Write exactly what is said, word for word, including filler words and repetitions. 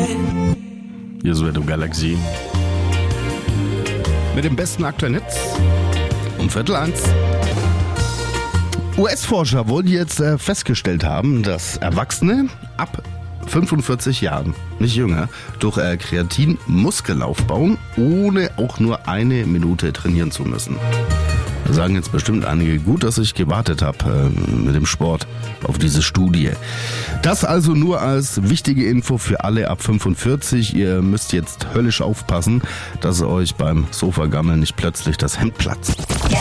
Hier ist Radio Galaxy. Mit dem besten aktuellen Hits um Viertel eins. U S-Forscher wollen jetzt äh, festgestellt haben, dass Erwachsene ab fünfundvierzig Jahren, nicht jünger, durch äh, Kreatin Muskel aufbauen, ohne auch nur eine Minute trainieren zu müssen. Da sagen jetzt bestimmt einige, gut, dass ich gewartet habe äh, mit dem Sport auf diese Studie. Das also nur als wichtige Info für alle ab fünfundvierzig. Ihr müsst jetzt höllisch aufpassen, dass euch beim Sofagammeln nicht plötzlich das Hemd platzt.